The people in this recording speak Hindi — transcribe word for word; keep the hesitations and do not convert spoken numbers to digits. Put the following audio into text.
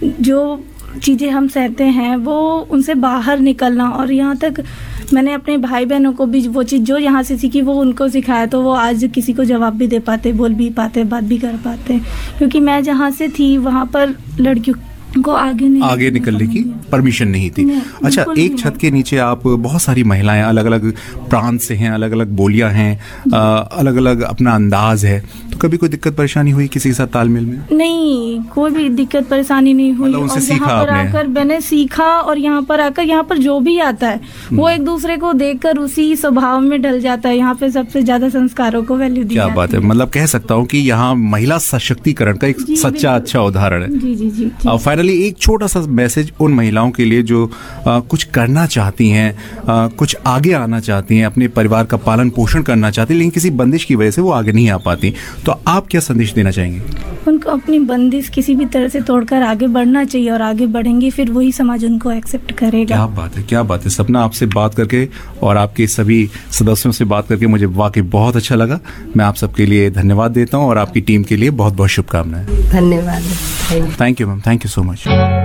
जो चीज़ें हम सहते हैं वो उनसे बाहर निकलना, और यहाँ तक मैंने अपने भाई बहनों को भी वो चीज़ जो यहाँ से सीखी वो उनको सिखाया, तो वो आज किसी को जवाब भी दे पाते, बोल भी पाते, बात भी कर पाते। क्योंकि मैं जहाँ से थी वहाँ पर लड़कियों को आगे नहीं आगे निकलने की परमिशन नहीं थी। अच्छा, एक छत के नीचे आप बहुत सारी महिलाएं अलग अलग प्रांत से हैं, अलग अलग बोलियां हैं, अलग अलग अपना अंदाज है, तो कभी कोई दिक्कत परेशानी हुई किसी के साथ तालमेल में? नहीं, कोई भी दिक्कत परेशानी नहीं हुई। मतलब और यहाँ पर आकर मैंने सीखा, और यहाँ पर आकर यहाँ पर जो भी आता है वो एक दूसरे को देखकर उसी स्वभाव में ढल जाता है। यहाँ पे सबसे ज्यादा संस्कारों को वैल्यू दी क्या बात है, मतलब कह सकता हूँ कि यहाँ महिला सशक्तिकरण का एक सच्चा अच्छा उदाहरण है। जी जी जी, जी। फाइनली एक छोटा सा मैसेज उन महिलाओं के लिए जो आ, कुछ करना चाहती हैं, आ, कुछ आगे आना चाहती हैं, अपने परिवार का पालन पोषण करना चाहती हैं, लेकिन किसी बंदिश की वजह से वो आगे नहीं आ पाती, तो आप क्या संदेश देना चाहेंगे? उनको अपनी बंदिश किसी भी तरह से तोड़कर आगे बढ़ना चाहिए, और आगे बढ़ेंगे फिर वही समाज उनको एक्सेप्ट करेगा। क्या बात है, क्या बात है सपना, आपसे बात करके और आपके सभी सदस्यों से बात करके मुझे वाकई बहुत अच्छा लगा। मैं आप सबके लिए धन्यवाद देता हूँ और आपकी टीम के लिए बहुत बहुत शुभकामनाएं। धन्यवाद। Thank you ma'am, thank you so much.